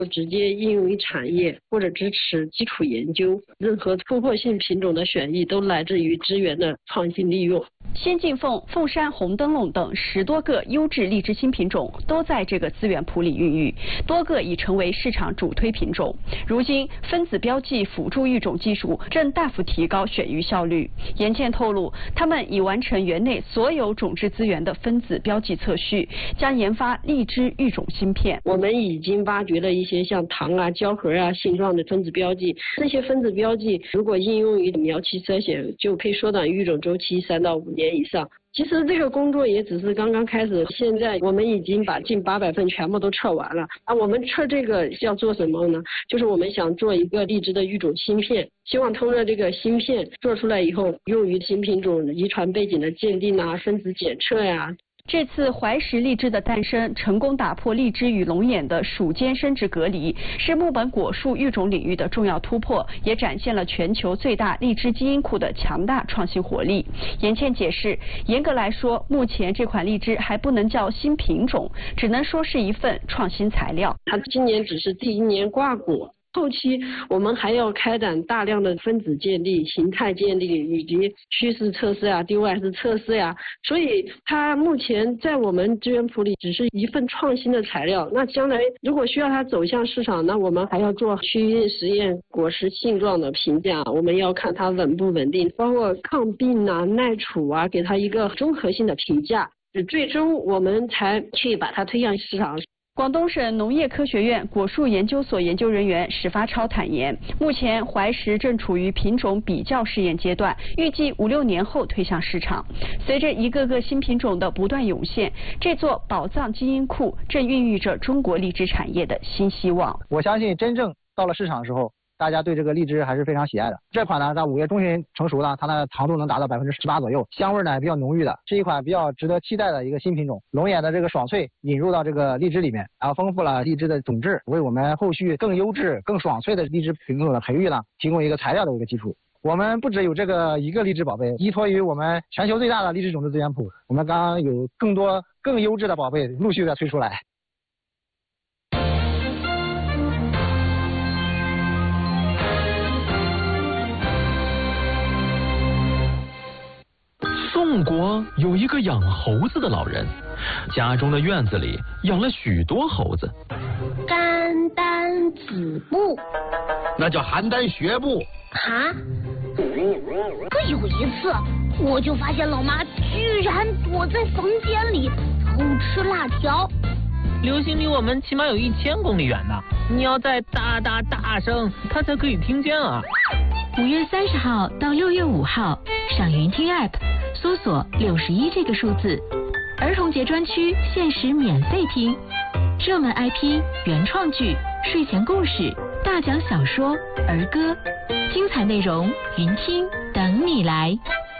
直接应用于产业或者支持基础研究。任何突破性品种的选育都来自于资源的创新利用。 仙境凤、凤山红灯笼等10多个优质荔枝新品种都在这个资源铺里孕育，多个已成为市场主推品种。如今，分子标记辅助育种技术正大幅提高选育效率。研健透露，他们已完成园内所有种质资源的分子标记测序，将研发荔枝育种芯片。 我们已经挖掘了一些像糖啊、胶核啊形状的分子标记，这些分子标记如果应用于苗期测选，就可以缩短育种周期3到5年以上。其实这个工作也只是刚刚开始，现在我们已经把近800份全部都测完了。我们测这个要做什么呢？就是我们想做一个荔枝的育种芯片，希望通过这个芯片做出来以后，用于新品种遗传背景的鉴定啊、分子检测呀。 这次怀石荔枝的诞生，成功打破荔枝与龙眼的属间生殖隔离，是木本果树育种领域的重要突破，也展现了全球最大荔枝基因库的强大创新活力。严倩解释，严格来说，目前这款荔枝还不能叫新品种，只能说是一份创新材料。 它今年只是第1年挂果。后期我们还要开展大量的分子鉴定、形态鉴定以及趋势测试呀、DOS 测试呀，所以它目前在我们资源铺里只是一份创新的材料。那将来如果需要它走向市场，那我们还要做区域实验、果实性状的评价，我们要看它稳不稳定，包括抗病啊、耐储啊，给它一个综合性的评价，最终我们才去把它推向市场。 广东省农业科学院果树研究所研究人员史发超坦言，目前怀石正处于品种比较试验阶段，预计5、6年后推向市场。随着一个个新品种的不断涌现，这座宝藏基因库正孕育着中国荔枝产业的新希望。 我相信真正到了市场的时候，大家对这个荔枝还是非常喜爱的。这款呢，在5月中旬成熟呢，它的糖度能达到18%左右，香味呢比较浓郁的，是一款比较值得期待的一个新品种。龙眼的这个爽脆引入到这个荔枝里面，然后丰富了荔枝的种质，为我们后续更优质、更爽脆的荔枝品种的培育呢，提供一个材料的一个基础。我们不只有这个一个荔枝宝贝，依托于我们全球最大的荔枝种子资源铺，我们刚刚有更多更优质的宝贝陆续的推出来。 宋国有一个养猴子的老人，家中的院子里养了许多猴子。 肝胆子部， 那叫邯郸学步。 啊！可有一次，我就发现老妈居然躲在房间里偷吃辣条。 流星离我们起码有1000公里远呢，你要再大声，它才可以听见啊。 5月30号到6月5号，上云听 App 搜索61这个数字，儿童节专区限时免费听，热门 IP、原创剧、睡前故事、大讲小说、儿歌，精彩内容云听等你来。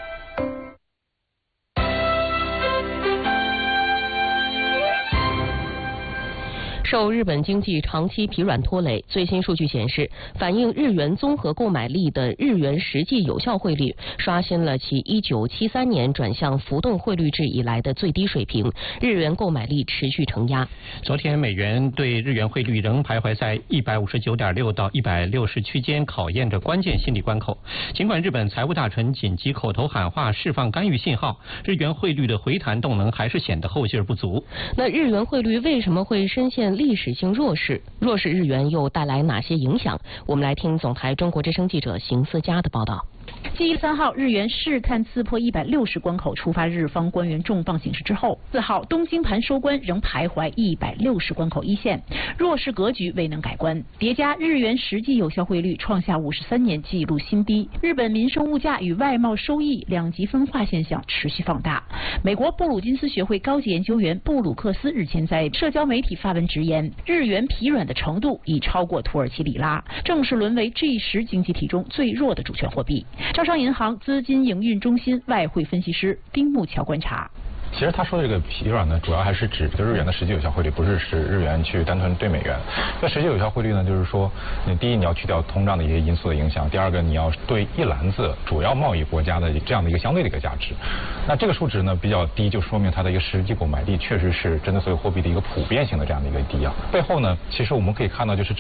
受日本经济长期疲软拖累，最新数据显示，反映日元综合购买力的日元实际有效汇率刷新了其1973年转向浮动汇率制以来的最低水平，日元购买力持续承压。 昨天美元对日元汇率仍徘徊在159.6到160区间，考验着关键心理关口。尽管日本财务大臣紧急口头喊话释放干预信号，日元汇率的回弹动能还是显得后劲不足。 那日元汇率为什么会深陷历史性弱势？弱势日元又带来哪些影响？我们来听总台中国之声记者邢思佳的报道。 继3号日元试探刺破160关口，触发日方官员重磅警示之后，4号东京盘收官仍徘徊160关口一线，弱势格局未能改观。叠加日元实际有效汇率创下53年纪录新低，日本民生物价与外贸收益两极分化现象持续放大。美国布鲁金斯学会高级研究员布鲁克斯日前在社交媒体发文直言，日元疲软的程度已超过土耳其里拉，正式沦为G10经济体中最弱的主权货币。招商银行资金营运中心外汇分析师丁木桥观察， 其实他说的这个疲软呢，主要还是指这个日元的实际有效汇率，不是使日元去单纯兑美元。那实际有效汇率呢，就是说，第一你要去掉通胀的一些因素的影响，第二个你要对一篮子主要贸易国家的这样的一个相对的一个价值。那这个数值呢比较低，就说明它的一个实际购买力确实是针对所有货币的一个普遍性的这样的一个低啊。背后呢，其实我们可以看到就是